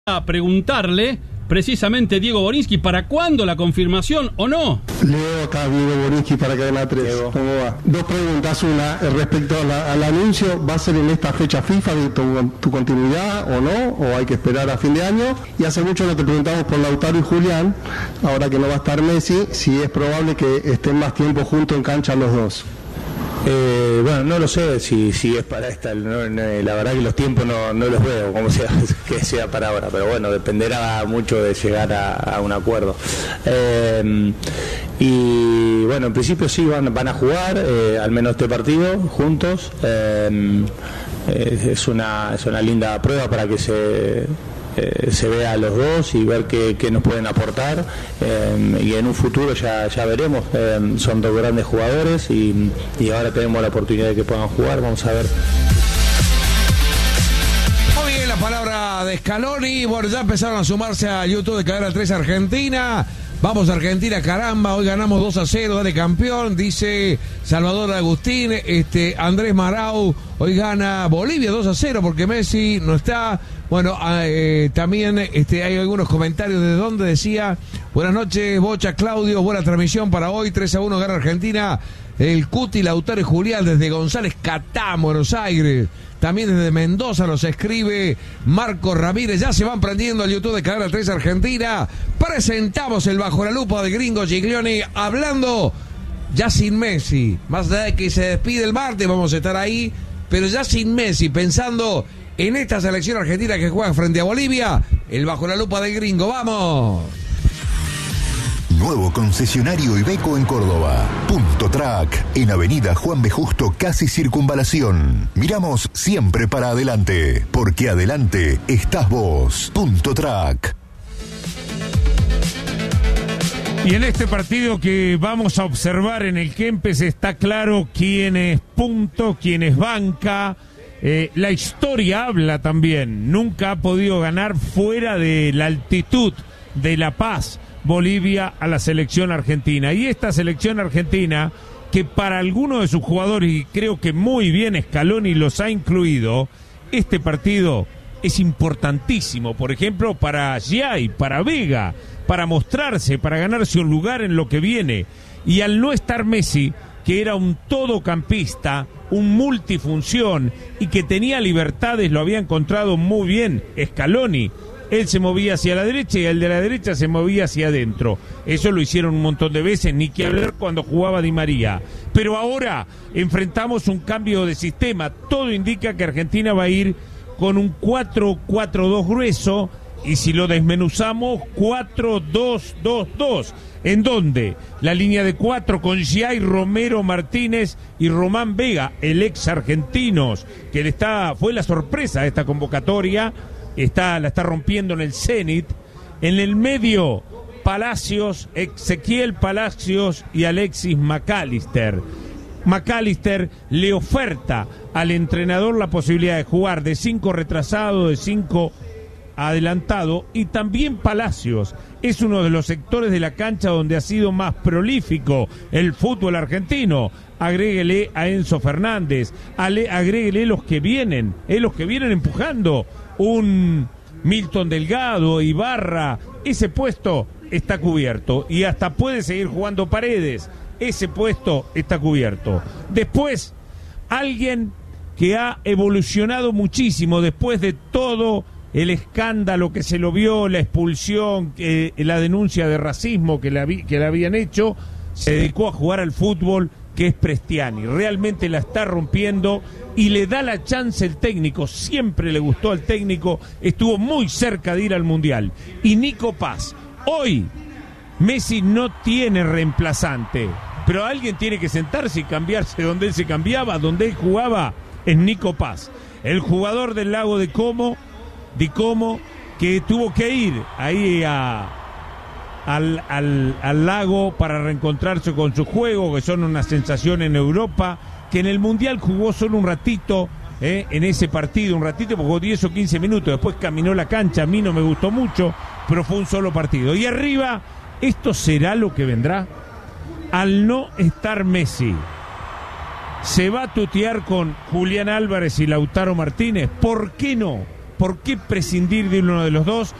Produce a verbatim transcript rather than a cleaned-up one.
A preguntarle precisamente Diego Borinsky, ¿para cuándo la confirmación o no? Leo, acá Diego Borinsky para Cadena tres. Diego. ¿Cómo va? Dos preguntas. Una, respecto a la, al anuncio, ¿va a ser en esta fecha FIFA de tu, tu continuidad o no? ¿O hay que esperar a fin de año? Y hace mucho que te preguntamos por Lautaro y Julián, ahora que no va a estar Messi, si es probable que estén más tiempo juntos en cancha los dos. Eh, bueno, no lo sé si, si es para esta, no, no, la verdad que los tiempos no, no los veo como sea que sea para ahora, pero bueno, dependerá mucho de llegar a, a un acuerdo. Eh, y bueno, en principio sí van, van a jugar, eh, al menos este partido, juntos. Eh, es, una, es una linda prueba para que se... Eh, se vea a los dos y ver qué, qué nos pueden aportar, eh, y en un futuro ya, ya veremos. Eh, son dos grandes jugadores y, y ahora tenemos la oportunidad de que puedan jugar, vamos a ver. Muy bien, la palabra de Scaloni. Bueno, ya empezaron a sumarse a YouTube de Cadena tres Argentina. Vamos Argentina, caramba, hoy ganamos dos a cero, dale campeón, dice Salvador Agustín. este Andrés Marau, hoy gana Bolivia dos a cero porque Messi no está. Bueno, eh, también este, hay algunos comentarios de donde decía: buenas noches, Bocha, Claudio, buena transmisión para hoy, tres a uno gana Argentina. El Cuti, Lautaro y Julián desde González Catán, Buenos Aires. También desde Mendoza nos escribe Marco Ramírez. Ya se van prendiendo al YouTube de Cadena tres Argentina. Presentamos el Bajo la Lupa de Gringo Giglioni, hablando ya sin Messi. Más allá de que se despide el martes, vamos a estar ahí, pero ya sin Messi, pensando en esta selección argentina que juega frente a Bolivia. El Bajo la Lupa de Gringo, ¡vamos! Nuevo concesionario Iveco en Córdoba. Punto Track, en Avenida Juan B. Justo, casi Circunvalación. Miramos siempre para adelante, porque adelante estás vos. Punto Track. Y en este partido que vamos a observar en el Kempes está claro quién es punto, quién es banca. Eh, la historia habla también. Nunca ha podido ganar fuera de la altitud de La Paz Bolivia a la selección argentina. Y esta selección argentina, que para algunos de sus jugadores, y creo que muy bien Scaloni los ha incluido, este partido es importantísimo. Por ejemplo, para Giai, para Vega, para mostrarse, para ganarse un lugar en lo que viene. Y al no estar Messi, que era un todocampista, un multifunción y que tenía libertades, lo había encontrado muy bien Scaloni. Él se movía hacia la derecha y el de la derecha se movía hacia adentro. Eso lo hicieron un montón de veces, ni que hablar cuando jugaba Di María. Pero ahora enfrentamos un cambio de sistema. Todo indica que Argentina va a ir con un cuatro cuatro dos grueso, y si lo desmenuzamos, cuatro dos dos dos. ¿En dónde? La línea de cuatro con Giai, Romero, Martínez y Román Vega, el ex argentinos, que le está, fue la sorpresa de esta convocatoria. Está, la está rompiendo en el Zenit. En el medio, Palacios, Ezequiel Palacios y Alexis McAllister. McAllister le oferta al entrenador la posibilidad de jugar de cinco retrasado, de cinco adelantado, y también Palacios es uno de los sectores de la cancha donde ha sido más prolífico el fútbol argentino. Agréguele a Enzo Fernández, ale, agréguele los que vienen, eh, los que vienen empujando. Un Milton Delgado, Ibarra, ese puesto está cubierto y hasta puede seguir jugando Paredes, ese puesto está cubierto. Después, alguien que ha evolucionado muchísimo después de todo el escándalo que se lo vio, la expulsión, eh, la denuncia de racismo que le, que le habían hecho, se dedicó a jugar al fútbol, que es Prestiani. Realmente la está rompiendo y le da la chance el técnico. Siempre le gustó al técnico, estuvo muy cerca de ir al Mundial. Y Nico Paz, hoy Messi no tiene reemplazante, pero alguien tiene que sentarse y cambiarse donde él se cambiaba, donde él jugaba, es Nico Paz, el jugador del Lago de Como, de Como, que tuvo que ir ahí a Al, al, al lago para reencontrarse con su juego, que son una sensación en Europa, que en el Mundial jugó solo un ratito, eh, en ese partido, un ratito, porque jugó diez o quince minutos, después caminó la cancha, a mí no me gustó mucho, pero fue un solo partido. Y arriba, ¿esto será lo que vendrá? Al no estar Messi, ¿se va a tutear con Julián Álvarez y Lautaro Martínez? ¿Por qué no? por qué prescindir de uno de los dos.